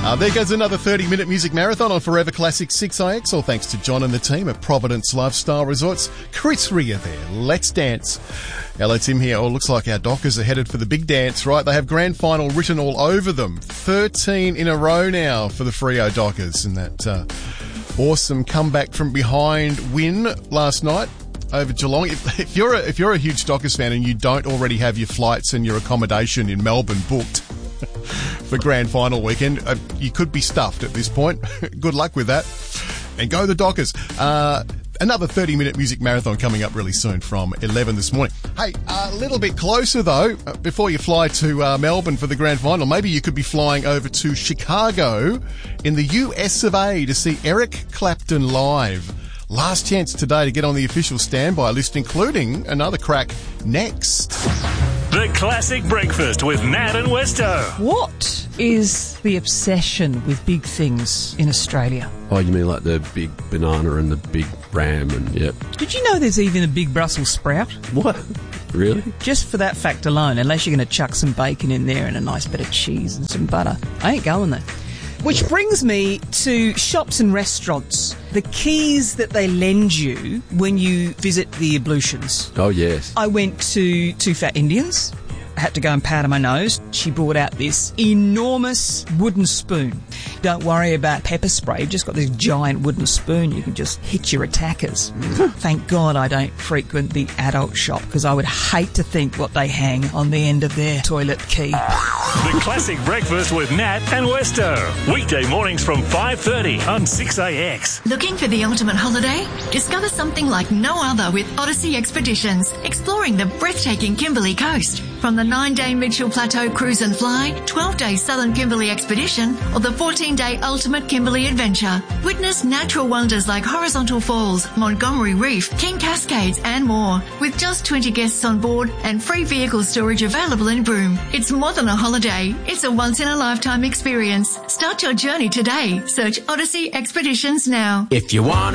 There goes another 30-minute music marathon on Forever Classic 6IX, all thanks to John and the team at Providence Lifestyle Resorts. Chris Rea there. Let's dance. Hello, Tim here. Oh, looks like our Dockers are headed for the big dance, right? They have grand final written all over them. 13 in a row now for the Freo Dockers, and that awesome comeback from behind win last night over Geelong. If you're a huge Dockers fan and you don't already have your flights and your accommodation in Melbourne booked for grand final weekend, you could be stuffed at this point. Good luck with that. And go the Dockers. Another 30-minute music marathon coming up really soon from 11 this morning. Hey, a little bit closer though, before you fly to Melbourne for the grand final, maybe you could be flying over to Chicago in the US of A to see Eric Clapton live. Last chance today to get on the official standby list, including another crack next. The Classic Breakfast with Nat and Westo. What is the obsession with big things in Australia? Oh, you mean like the big banana and the big ram and, yep. Did you know there's even a big Brussels sprout? What? Really? Just for that fact alone, unless you're going to chuck some bacon in there and a nice bit of cheese and some butter. I ain't going there. Which brings me to shops and restaurants. The keys that they lend you when you visit the ablutions. Oh, yes. I went to Two Fat Indians. I had to go and powder my nose. She brought out this enormous wooden spoon. Don't worry about pepper spray. You've just got this giant wooden spoon. You can just hit your attackers. Thank God I don't frequent the adult shop, because I would hate to think what they hang on the end of their toilet key. The Classic Breakfast with Nat and Westo. Weekday mornings from 5:30 on 6AX. Looking for the ultimate holiday? Discover something like no other with Odyssey Expeditions, exploring the breathtaking Kimberley coast. From the 9-day Mitchell Plateau Cruise and Fly, 12-day Southern Kimberley Expedition, or the 14-day Ultimate Kimberley Adventure. Witness natural wonders like Horizontal Falls, Montgomery Reef, King Cascades and more. With just 20 guests on board and free vehicle storage available in Broome. It's more than a holiday. It's a once-in-a-lifetime experience. Start your journey today. Search Odyssey Expeditions now. If you want